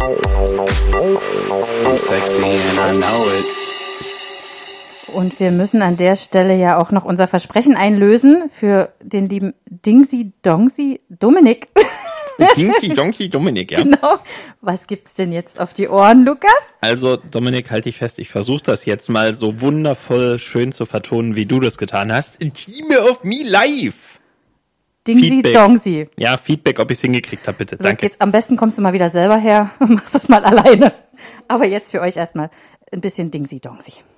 I'm sexy and I know it. Und wir müssen an der Stelle ja auch noch unser Versprechen einlösen für den lieben Dingsy Dongsy Dominik. Dingsy Dongsy Dominik, ja. Genau. Was gibt's denn jetzt auf die Ohren, Lukas? Also, Dominik, halt dich fest. Ich versuche das jetzt mal so wundervoll schön zu vertonen, wie du das getan hast. Team of Me Live. Dingsy Feedback. Dongsy. Ja, Feedback, ob ich es hingekriegt habe, bitte. Los Danke. geht's. Am besten kommst du mal wieder selber her und machst das mal alleine. Aber jetzt für euch erstmal ein bisschen Dingsy Dongsy.